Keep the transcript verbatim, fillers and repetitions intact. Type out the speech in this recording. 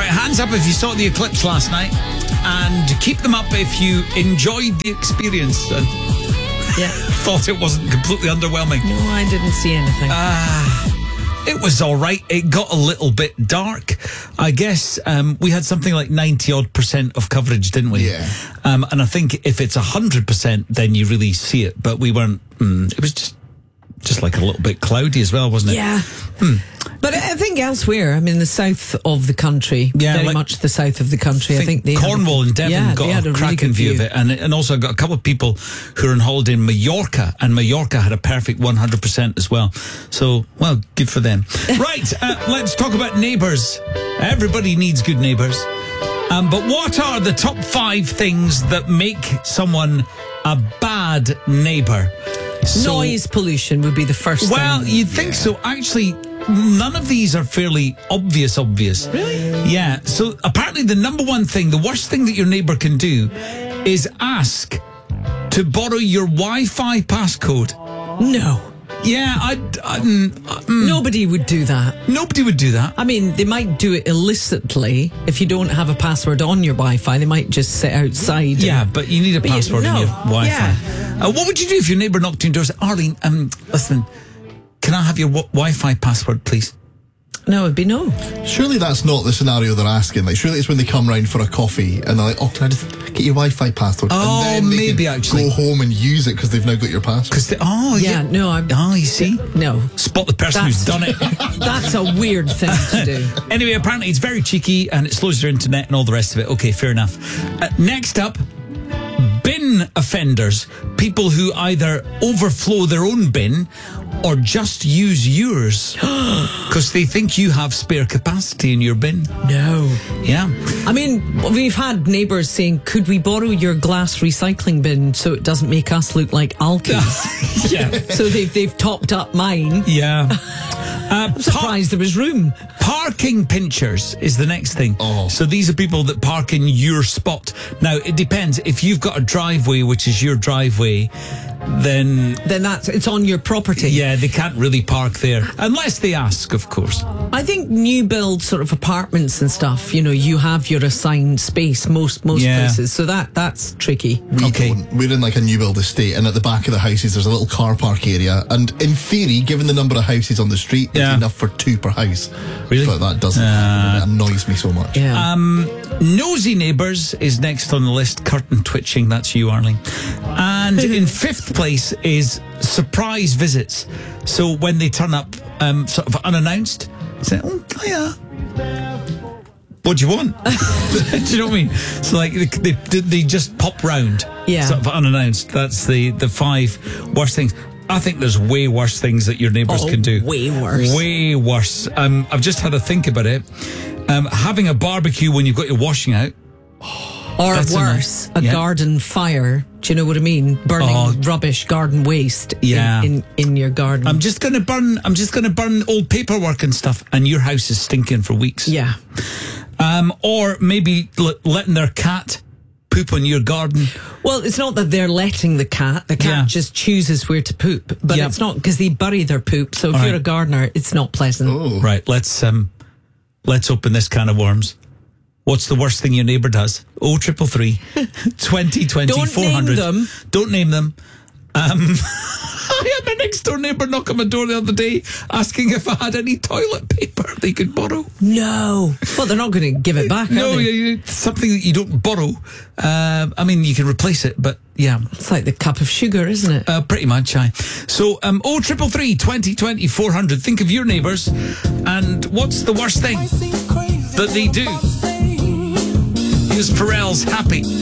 Right, hands up if you saw the eclipse last night, and keep them up if you enjoyed the experience and Yeah. thought it wasn't completely underwhelming. No, I didn't see anything. Uh, it was all right. It got a little bit dark. I guess um, we had something like ninety odd percent of coverage, didn't we? Yeah. Um, and I think if it's one hundred percent, then you really see it. But we weren't. Mm, it was just just like a little bit cloudy as well, wasn't it? Yeah. Hmm. But I think elsewhere, I mean, the south of the country, Yeah, very like- much the south of the country, I think they Cornwall had a, and Devon yeah, got they had a, a really cracking good view of it, and and also got a couple of people who are on holiday in Mallorca, and Mallorca had a perfect one hundred percent as well. So, well, good for them. Right, uh, let's talk about neighbours. Everybody needs good neighbours. Um, but what are the top five things that make someone a bad neighbour? So- Noise pollution would be the first Well, thing. you'd think so. Actually, none of these are fairly obvious, obvious. Really? Yeah. So apparently the number one thing, the worst thing that your neighbour can do is ask to borrow your Wi-Fi passcode. No. Yeah, I... I mm, mm, Nobody would do that. nobody would do that. I mean, they might do it illicitly. If you don't have a password on your Wi-Fi, they might just sit outside. Yeah, but you need a But you- password no, in your Wi-Fi. yeah. Uh, what would you do if your neighbour knocked on your door and said, Arlene, um, listen, can I have your w- Wi-Fi password, please? No, it'd be no. Surely that's not the scenario they're asking. Like, surely it's when they come round for a coffee and they're like, "Oh, can I just get your Wi-Fi password?" Oh, and then they maybe can actually. go home and use it because they've now got your password. Because oh Yeah, yeah, no, I'm- oh you see, No. spot the person who's done it. That's a weird thing to do. Anyway, apparently it's very cheeky and it slows your internet and all the rest of it. Okay, fair enough. Uh, next up, bin offenders. People who either overflow their own bin or just use yours because they think you have spare capacity in your bin. No. Yeah. I mean, we've had neighbours saying, could we borrow your glass recycling bin so it doesn't make us look like alkies? Yeah. So they've, they've topped up mine. Yeah. Uh, I'm surprised there was room. Parking pinchers is the next thing. Oh. So these are people that park in your spot. Now, it depends. If you've got a driveway, which is your driveway, then, Then that's, it's on your property. yeah, they can't really park there. Unless they ask, of course. I think new build sort of apartments and stuff, you know, you have your assigned space most most Yeah. places. So that that's tricky. We Okay. don't. We're in like a new build estate, and at the back of the houses there's a little car park area, and in theory, given the number of houses on the street, Yeah. it's enough for two per house. Really? But that doesn't. Uh, it annoys me so much. Yeah. Um, nosy neighbours is next on the list. Curtain twitching, that's you, Arlene. And in fifth place is surprise visits. So when they turn up um, sort of unannounced, say, oh, hiya. What do you want? Do you know what I mean? So like they, they, they just pop round, Yeah. sort of unannounced. That's the, the five worst things. I think there's way worse things that your neighbours Oh, can do. way worse. Way worse. Um, I've just had to think about it. Um, having a barbecue when you've got your washing out. or that's worse, enough. a Yeah. garden fire. Do you know what I mean? Burning Oh. rubbish, garden waste Yeah. in, in, in your garden. I'm just gonna burn. I'm just gonna burn old paperwork and stuff, and your house is stinking for weeks. yeah. Um, or maybe l- letting their cat poop on your garden. Well, it's not that they're letting the cat. The cat Yeah. just chooses where to poop. But Yeah. it's not because they bury their poop. So if All you're right. a gardener, it's not pleasant. Oh. Right. Let's um, let's open this can of worms. What's the worst thing your neighbour does? Oh, triple three, twenty twenty, Don't four name hundred. them. Don't name them. Um, I had my next door neighbour knock on my door the other day asking if I had any toilet paper they could borrow. No. Well, they're not going to give it back, No, are they? you- you- something that you don't borrow. Um, I mean, you can replace it, but yeah, It's like the cup of sugar, isn't it? uh, pretty much. Aye. So, um, oh, triple three, twenty twenty, four hundred. Think of your neighbours and what's the worst thing that they do? Here's Pharrell's Happy.